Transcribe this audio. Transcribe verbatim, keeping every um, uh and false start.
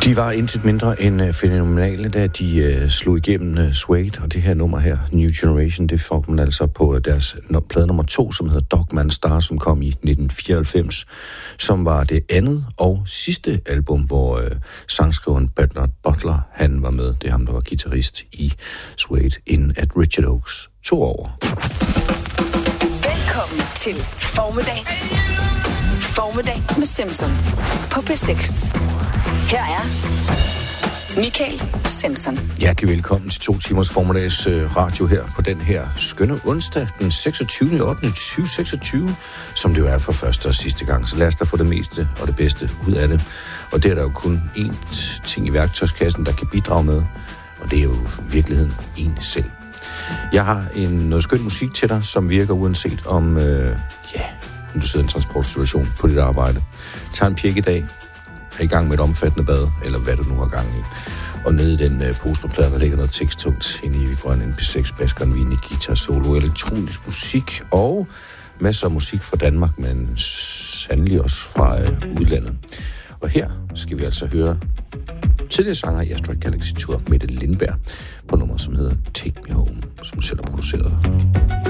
De var intet mindre end fænomenale, da de uh, slog igennem uh, Suede, og det her nummer her, New Generation, det får man altså på deres no, plade nummer to, som hedder Dogman Star, som kom i nitten fireoghalvfems, som var det andet og sidste album, hvor uh, sangskriveren Bernard Butler, han var med. Det er ham, der var guitarist i Suede, inden at Richard Oakes tog over. Velkommen til Formiddag. Formiddag med Simpson på P seks. Her er Michael Simpson. Hjertelig velkommen til to timers formiddags øh, radio her på den her skønne onsdag, den seksogtyvende ottende tyve seksogtyve, som det jo er for første og sidste gang. Så lad os da få det meste og det bedste ud af det. Og det er der jo kun én ting i værktøjskassen, der kan bidrage med, og det er jo i virkeligheden en selv. Jeg har en noget skøn musik til dig, som virker uanset om, øh, ja, om du sidder i en transportsituation på dit arbejde. Tag en pjek i dag, er i gang med et omfattende bad, eller hvad du nu har gang i. Og nede i den uh, pose på pladen, der ligger noget teksttungt inde i grøn M P seks, baskeren, vin, guitar, solo, elektronisk musik og masser af musik fra Danmark, men sandelig også fra uh, udlandet. Og her skal vi altså høre tidligere sanger i Asteroid Galaxy Tour, Mette Lindberg, på nummer, som hedder Take Me Home, som selv har produceret.